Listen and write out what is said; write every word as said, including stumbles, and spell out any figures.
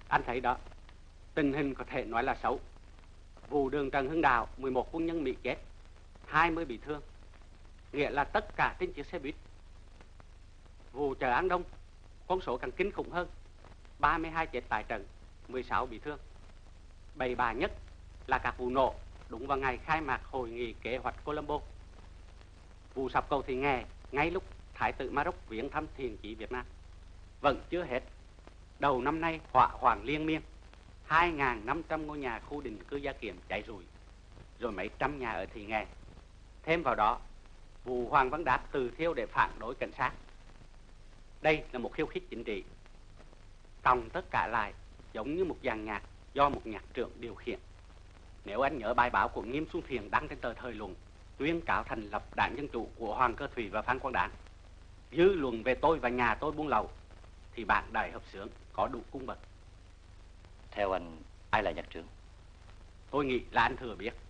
Anh thấy đó, tình hình có thể nói là xấu. Vụ đường Trần Hưng Đạo, mười một quân nhân Mỹ chết, hai mươi bị thương, nghĩa là tất cả trên chiếc xe buýt. Vụ chợ An Đông, con số càng kinh khủng hơn, ba mươi hai chết tại trận, mười sáu bị thương. Bầy bà nhất là các vụ nổ đúng vào ngày khai mạc hội nghị kế hoạch Colombo. Vụ sập cầu Thị Nghè ngay lúc Thái tử Maroc viếng thăm Thiền Chỉ Việt Nam. Vẫn chưa hết, đầu năm nay hỏa hoạn liên miên, hai nghìn năm trăm ngôi nhà khu định cư Gia Kiểm cháy rụi, rồi mấy trăm nhà ở Thị Nghè. Thêm vào đó, vụ Hoàng Văn Đát tự thiêu để phản đối cảnh sát. Đây là một khiêu khích chính trị. Tổng tất cả lại giống như một dàn nhạc do một nhạc trưởng điều khiển. Nếu anh nhớ bài báo của Nghiêm Xuân Thiền đăng trên tờ Thời Luận tuyên cáo thành lập Đảng Dân Chủ của Hoàng Cơ Thủy và Phan Quang Đản, dư luận về tôi và nhà tôi buôn lậu, thì bạn Đại Hợp Xướng có đủ cung bậc. Theo anh, ai là nhạc trưởng? Tôi nghĩ là anh thừa biết.